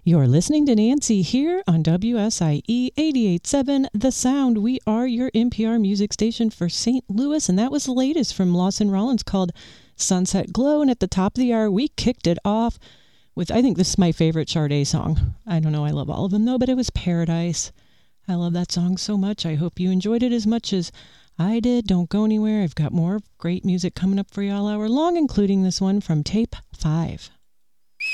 You're listening to Nancy here on WSIE 88.7 The Sound. We are your NPR music station for St. Louis, and that was the latest from Lawson Rollins called Sunset Glow. And at the top of the hour, we kicked it off with, I think this is my favorite Sade song. I don't know, I love all of them though, but it was Paradise. I love that song so much. I hope you enjoyed it as much as I did. Don't go anywhere. I've got more great music coming up for you all hour long, including this one from Tape 5.